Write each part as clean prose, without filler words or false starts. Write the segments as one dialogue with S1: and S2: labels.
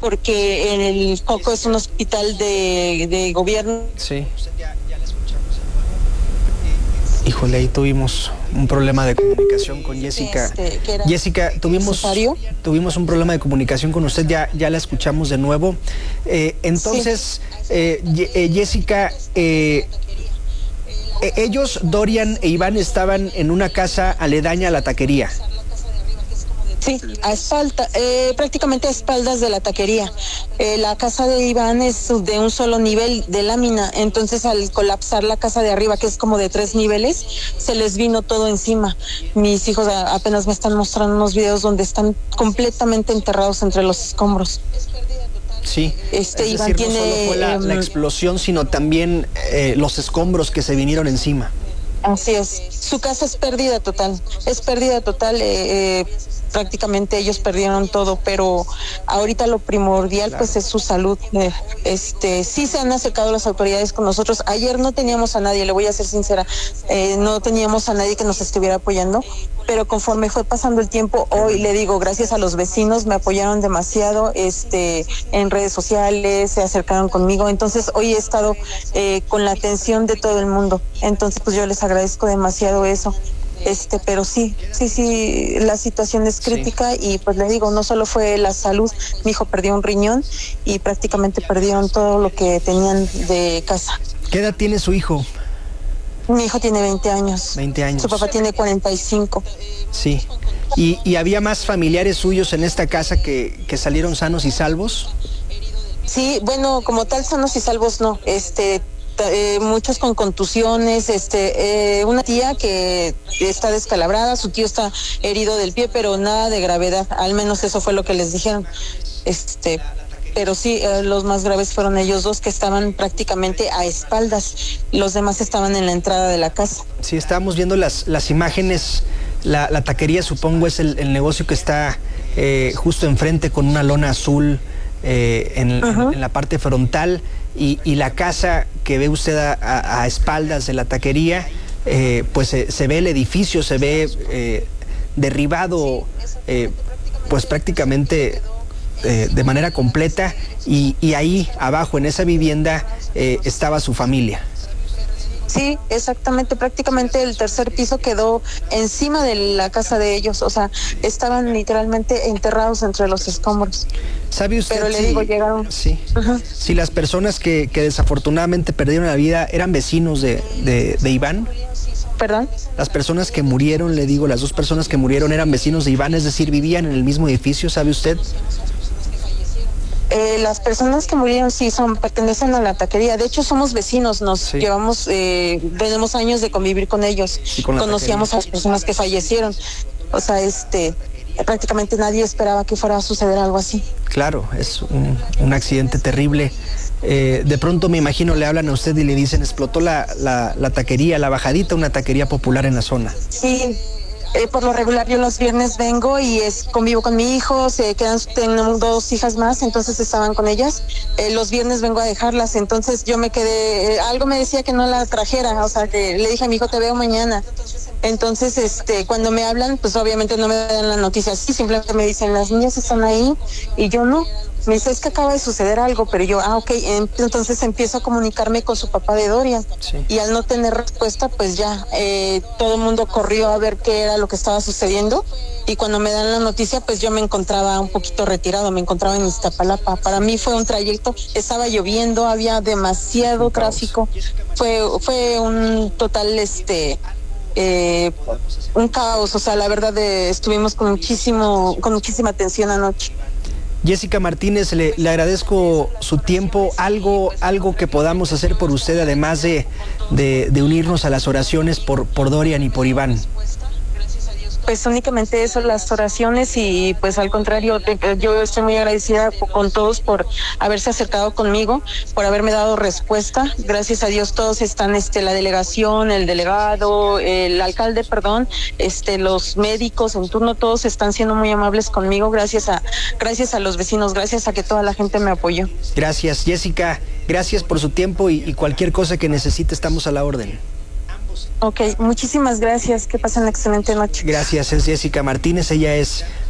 S1: porque el foco es un hospital de gobierno.
S2: Sí. Híjole, ahí tuvimos un problema de comunicación con Jessica. Jessica, tuvimos un problema de comunicación con usted, ya la escuchamos de nuevo. Entonces, Jessica, ellos, Dorian e Iván, estaban en una casa aledaña a la taquería.
S1: Sí, prácticamente a espaldas de la taquería. La casa de Iván es de un solo nivel de lámina, entonces al colapsar la casa de arriba, que es como de 3 niveles, se les vino todo encima. Mis hijos apenas me están mostrando unos videos donde están completamente enterrados entre los escombros.
S2: Sí,
S1: Iván tiene,
S2: no solo fue la explosión, sino también los escombros que se vinieron encima.
S1: Así es, su casa es pérdida total, prácticamente ellos perdieron todo, pero ahorita lo primordial pues es su salud. Sí se han acercado las autoridades con nosotros. Ayer no teníamos a nadie, le voy a ser sincera, no teníamos a nadie que nos estuviera apoyando, pero conforme fue pasando el tiempo, hoy le digo, gracias a los vecinos, me apoyaron demasiado, en redes sociales, se acercaron conmigo, entonces hoy he estado con la atención de todo el mundo, entonces pues yo les agradezco demasiado eso. Pero sí, la situación es crítica y pues le digo, no solo fue la salud, mi hijo perdió un riñón y prácticamente perdieron todo lo que tenían de casa.
S2: ¿Qué edad tiene su hijo?
S1: Mi hijo tiene 20 años.
S2: 20 años.
S1: Su papá tiene 45.
S2: Sí. ¿Y había más familiares suyos en esta casa que salieron sanos y salvos?
S1: Sí, bueno, como tal sanos y salvos no, muchos con contusiones, una tía que está descalabrada, su tío está herido del pie, pero nada de gravedad, al menos eso fue lo que les dijeron. Pero sí, los más graves fueron ellos dos que estaban prácticamente a espaldas, los demás estaban en la entrada de la casa.
S2: Sí, estábamos viendo las imágenes, la taquería supongo es el negocio que está justo enfrente con una lona azul en la parte frontal. Y la casa que ve usted a espaldas de la taquería, pues se ve el edificio, se ve derribado, pues prácticamente de manera completa, y ahí abajo en esa vivienda estaba su familia.
S1: Sí, exactamente, prácticamente el tercer piso quedó encima de la casa de ellos, o sea, estaban literalmente enterrados entre los escombros.
S2: ¿Sabe usted?
S1: Pero le digo, llegaron.
S2: Sí. Si las personas que desafortunadamente perdieron la vida eran vecinos de Iván.
S1: ¿Perdón?
S2: Las personas que murieron, le digo, las 2 personas que murieron eran vecinos de Iván, es decir, vivían en el mismo edificio, ¿sabe usted?
S1: Las personas que murieron sí pertenecen a la taquería. De hecho, somos vecinos, nos llevamos, tenemos años de convivir con ellos. Conocíamos a las personas que fallecieron. O sea, prácticamente nadie esperaba que fuera a suceder algo así.
S2: Claro, es un accidente terrible. De pronto me imagino le hablan a usted y le dicen explotó la taquería, la bajadita, una taquería popular en la zona.
S1: Sí. Por lo regular yo los viernes vengo y convivo con mi hijo, tenemos 2 hijas más, entonces estaban con ellas. Los viernes vengo a dejarlas, entonces yo me quedé, algo me decía que no la trajera, o sea, que le dije a mi hijo, te veo mañana. Entonces, cuando me hablan, pues obviamente no me dan la noticia así, simplemente me dicen, las niñas están ahí, y yo no. Me dice, es que acaba de suceder algo, pero yo, ok, entonces empiezo a comunicarme con su papá de Dorian, y al no tener respuesta, pues ya, todo el mundo corrió a ver qué era lo que estaba sucediendo, y cuando me dan la noticia, pues yo me encontraba un poquito retirado, me encontraba en Iztapalapa. Para mí fue un trayecto, estaba lloviendo, había demasiado tráfico, fue un total, un caos, o sea, la verdad estuvimos con muchísima tensión anoche.
S2: Jessica Martínez, le agradezco su tiempo. Algo que podamos hacer por usted, además de unirnos a las oraciones por Dorian y por Iván.
S1: Pues únicamente eso, las oraciones, y pues al contrario, yo estoy muy agradecida con todos por haberse acercado conmigo, por haberme dado respuesta. Gracias a Dios todos están, la delegación, el delegado, el alcalde, perdón, los médicos en turno, todos están siendo muy amables conmigo, gracias a los vecinos, gracias a que toda la gente me apoyó.
S2: Gracias, Jessica, gracias por su tiempo y cualquier cosa que necesite estamos a la orden.
S1: Ok, muchísimas gracias, que pasen una excelente noche.
S2: Gracias, es Jessica Martínez, ella es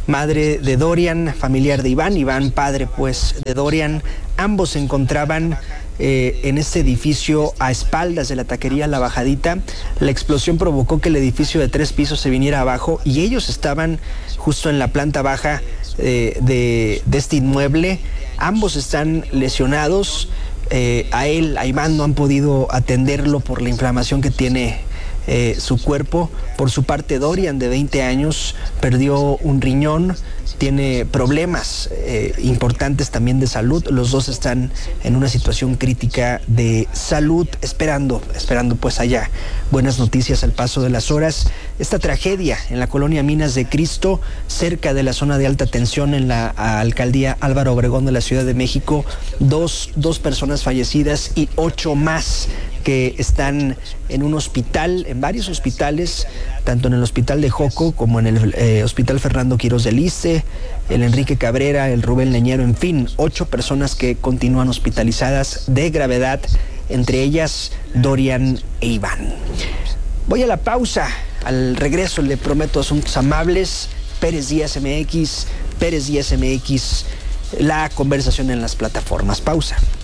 S2: madre de Dorian, familiar de Iván, padre pues de Dorian. Ambos se encontraban en este edificio a espaldas de la taquería La Bajadita. La explosión provocó que el edificio de 3 pisos se viniera abajo y ellos estaban justo en la planta baja de este inmueble. Ambos están lesionados. A Iván, no han podido atenderlo por la inflamación que tiene su cuerpo. Por su parte, Dorian, de 20 años, perdió un riñón, tiene problemas importantes también de salud. Los dos están en una situación crítica de salud, esperando pues haya buenas noticias al paso de las horas. Esta tragedia en la colonia Minas de Cristo, cerca de la zona de alta tensión en la alcaldía Álvaro Obregón de la Ciudad de México, dos personas fallecidas y 8 más que están en un hospital, en varios hospitales, tanto en el hospital de Joco como en el hospital Fernando Quirós del Issste, el Enrique Cabrera, el Rubén Leñero, en fin, 8 personas que continúan hospitalizadas de gravedad, entre ellas Dorian e Iván. Voy a la pausa. Al regreso le prometo asuntos amables. Pérez Díaz MX, la conversación en las plataformas. Pausa.